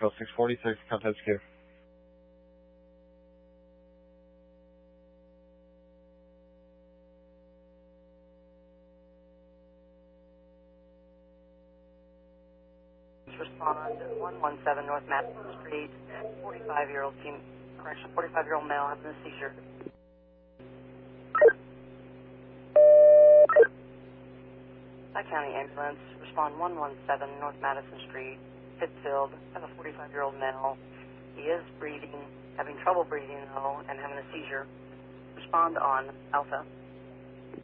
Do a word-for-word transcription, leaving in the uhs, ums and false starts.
Echo six forty-six, contact Q. Respond one one seven North Madison Street, forty-five-year-old team, correction, forty-five-year-old male having a seizure. Tri-County Ambulance, respond one one seven North Madison Street, Pittsfield, have a forty-five-year-old male. He is breathing, having trouble breathing though, and having a seizure. Respond on Alpha.